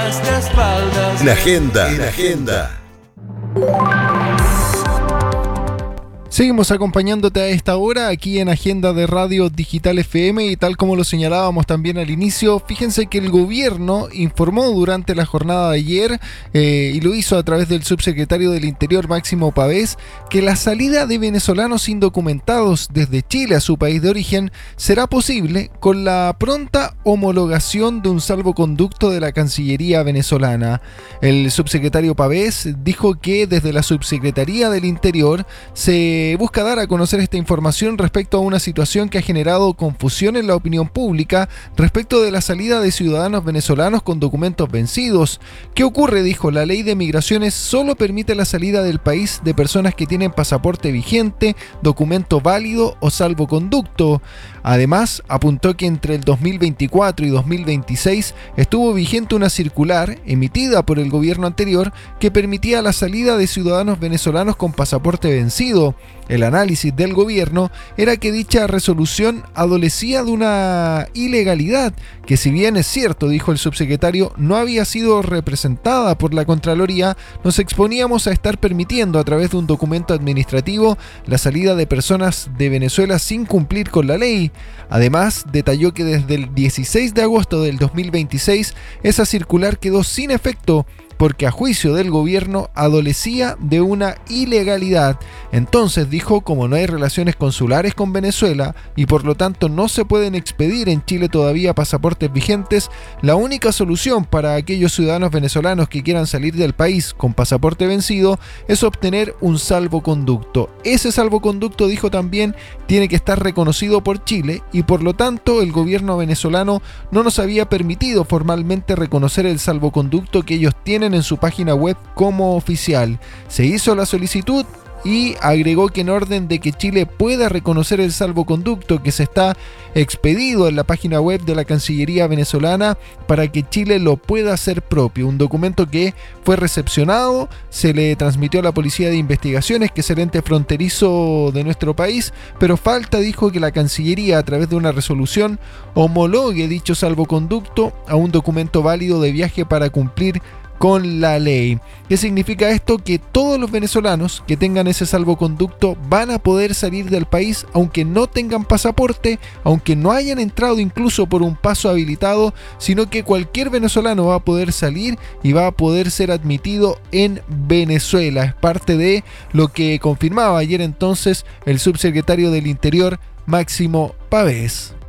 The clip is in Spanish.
En agenda. Seguimos acompañándote a esta hora aquí en Agenda de Radio Digital FM y tal como lo señalábamos también al inicio, fíjense que el gobierno informó durante la jornada de ayer y lo hizo a través del subsecretario del Interior Máximo Pavés que la salida de venezolanos indocumentados desde Chile a su país de origen será posible con la pronta homologación de un salvoconducto de la Cancillería venezolana. El subsecretario Pavés dijo que desde la Subsecretaría del Interior se busca dar a conocer esta información respecto a una situación que ha generado confusión en la opinión pública respecto de la salida de ciudadanos venezolanos con documentos vencidos. ¿Qué ocurre? Dijo, la ley de migraciones solo permite la salida del país de personas que tienen pasaporte vigente, documento válido o salvoconducto. Además, apuntó que entre el 2024 y 2026 estuvo vigente una circular emitida por el gobierno anterior que permitía la salida de ciudadanos venezolanos con pasaporte vencido. El análisis del gobierno era que dicha resolución adolecía de una ilegalidad, que si bien es cierto, dijo el subsecretario, no había sido representada por la Contraloría, nos exponíamos a estar permitiendo a través de un documento administrativo la salida de personas de Venezuela sin cumplir con la ley. Además, detalló que desde el 16 de agosto del 2026 esa circular quedó sin efecto porque a juicio del gobierno adolecía de una ilegalidad. Entonces dijo, como no hay relaciones consulares con Venezuela y por lo tanto no se pueden expedir en Chile todavía pasaportes vigentes, la única solución para aquellos ciudadanos venezolanos que quieran salir del país con pasaporte vencido es obtener un salvoconducto. Ese salvoconducto, dijo también, tiene que estar reconocido por Chile y por lo tanto el gobierno venezolano no nos había permitido formalmente reconocer el salvoconducto que ellos tienen en su página web como oficial. Se hizo la solicitud y agregó que en orden de que Chile pueda reconocer el salvoconducto que se está expedido en la página web de la Cancillería venezolana para que Chile lo pueda hacer propio. Un documento que fue recepcionado, se le transmitió a la Policía de Investigaciones, que es el ente fronterizo de nuestro país, pero falta, dijo, que la Cancillería a través de una resolución homologue dicho salvoconducto a un documento válido de viaje para cumplir con la ley. ¿Qué significa esto? Que todos los venezolanos que tengan ese salvoconducto van a poder salir del país aunque no tengan pasaporte, aunque no hayan entrado incluso por un paso habilitado, sino que cualquier venezolano va a poder salir y va a poder ser admitido en Venezuela. Es parte de lo que confirmaba ayer entonces el subsecretario del Interior, Máximo Pavés.